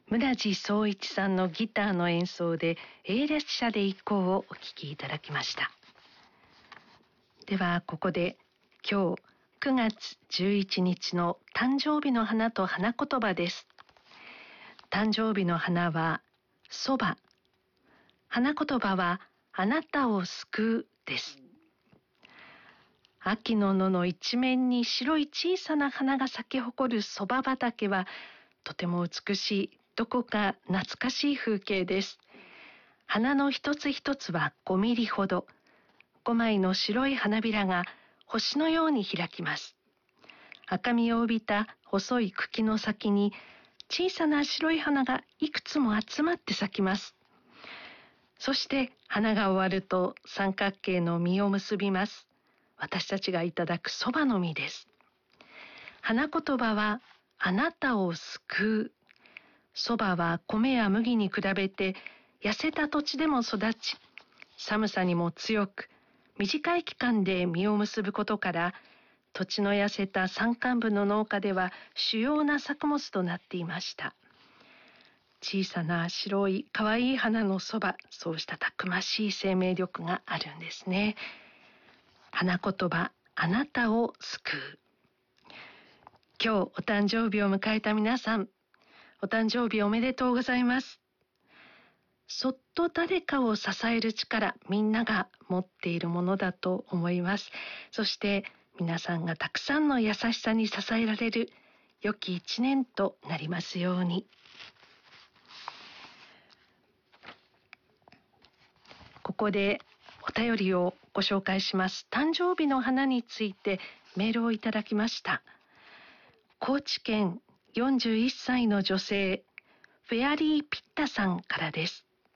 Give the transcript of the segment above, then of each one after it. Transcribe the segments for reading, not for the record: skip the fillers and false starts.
村地総一さんのギターの演奏で A 列車で行こうをお聴きいただきました。ではここで今日9月11日の誕生日の花と花言葉です。誕生日の花はそば、花言葉はあなたを救うです。秋の野の一面に白い小さな花が咲き誇るそば畑はとても美しい、どこか懐かしい風景です。花の一つ一つは5ミリほど、5枚の白い花びらが星のように開きます。赤みを帯びた細い茎の先に小さな白い花がいくつも集まって咲きます。そして花が終わると三角形の実を結びます。私たちがいただくそばの実です。花言葉はあなたを救う。そばは米や麦に比べて痩せた土地でも育ち、寒さにも強く、短い期間で実を結ぶことから、土地の痩せた山間部の農家では主要な作物となっていました。小さな白い可愛い花のそば、そうしたたくましい生命力があるんですね。花言葉、あなたを救う。今日お誕生日を迎えた皆さん、お誕生日おめでとうございます。そっと誰かを支える力、みんなが持っているものだと思います。そして皆さんがたくさんの優しさに支えられる良き一年となりますように。ここでお便りをご紹介します。誕生日の花についてメールをいただきました。高知県41歳の女性、フェアリーピッタさんからです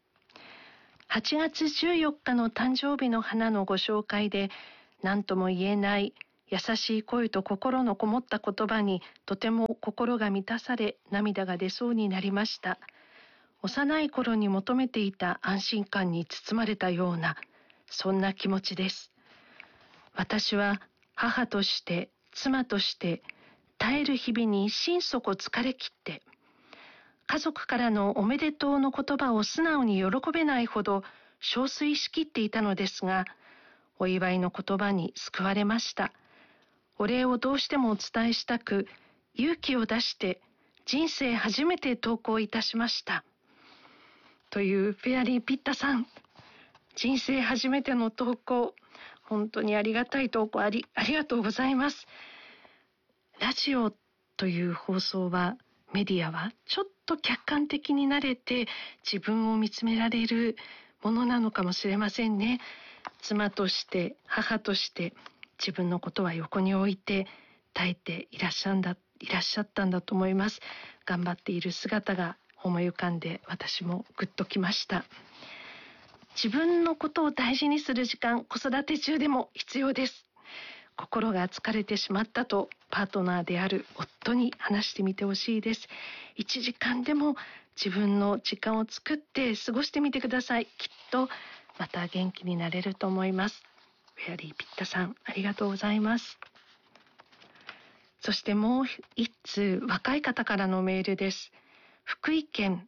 。8月14日の誕生日の花のご紹介で、何とも言えない優しい声と心のこもった言葉にとても心が満たされ、涙が出そうになりました。幼い頃に求めていた安心感に包まれたような、そんな気持ちです。私は母として、妻として、耐える日々に心底疲れ切って、家族からのおめでとうの言葉を素直に喜べないほど憔悴しきっていたのですが、お祝いの言葉に救われました。お礼をどうしてもお伝えしたく、勇気を出して人生初めて投稿いたしました。というフェアリーピッタさん、人生初めての投稿、本当にありがたい投稿ありがとうございます。ラジオという放送は、メディアはちょっと客観的になれて自分を見つめられるものなのかもしれませんね。妻として母として自分のことは横に置いて耐えていらっしゃったんだと思います。頑張っている姿が思い浮かんで私もグッときました。自分のことを大事にする時間、子育て中でも必要です。心が疲れてしまったとパートナーである夫に話してみてほしいです。1時間でも自分の時間を作って過ごしてみてください。きっとまた元気になれると思います。フェアリーピッタさん、ありがとうございます。そしてもう一通、若い方からのメールです。福井県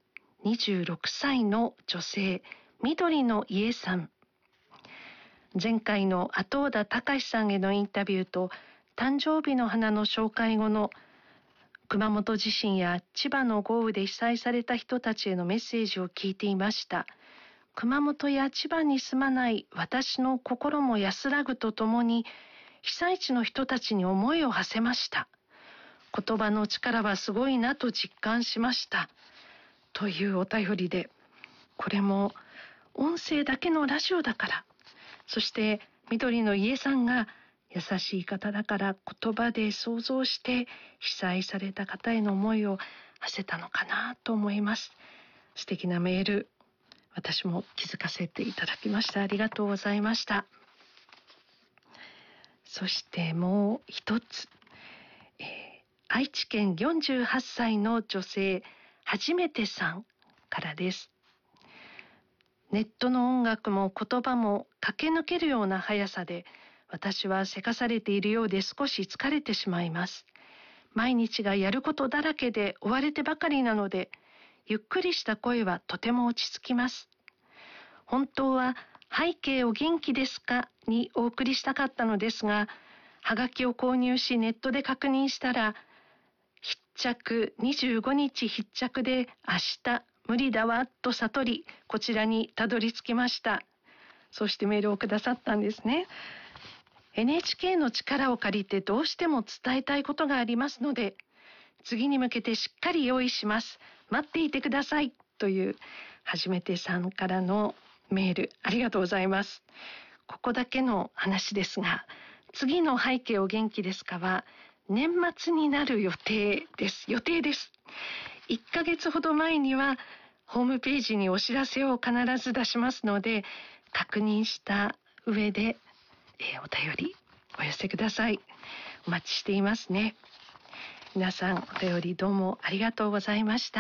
26歳の女性、緑の家さん。前回の後尾田隆さんへのインタビューと誕生日の花の紹介後の熊本地震や千葉の豪雨で被災された人たちへのメッセージを聞いていました。熊本や千葉に住まない私の心も安らぐとともに被災地の人たちに思いを馳せました。言葉の力はすごいなと実感しましたというお便りで、これも音声だけのラジオだから、そして緑の家さんが優しい方だから言葉で想像して被災された方への思いを馳せたのかなと思います。素敵なメール、私も気づかせていただきました。ありがとうございました。そしてもう一つ、愛知県48歳の女性、はじめてさんからです。ネットの音楽も言葉も駆け抜けるような速さで、私はせかされているようで少し疲れてしまいます。毎日がやることだらけで追われてばかりなので、 ゆっくりした声はとても落ち着きます。本当は背景お元気ですかにお送りしたかったのですが、はがきを購入しネットで確認したら、必着25日必着で明日無理だわと悟り、こちらにたどり着きました。そしてメールをくださったんですね。NHK の力を借りてどうしても伝えたいことがありますので、次に向けてしっかり用意します。待っていてくださいという初めてさんからのメール、ありがとうございます。ここだけの話ですが、次の背景お元気ですかは年末になる予定です。1ヶ月ほど前にはホームページにお知らせを必ず出しますので、確認した上で、お便りお寄せください。お待ちしていますね。皆さんお便りどうもありがとうございました。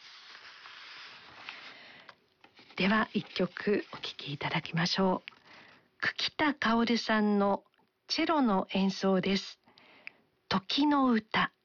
では一曲お聴きいただきましょう。久喜田薫さんのチェロの演奏です。時の歌。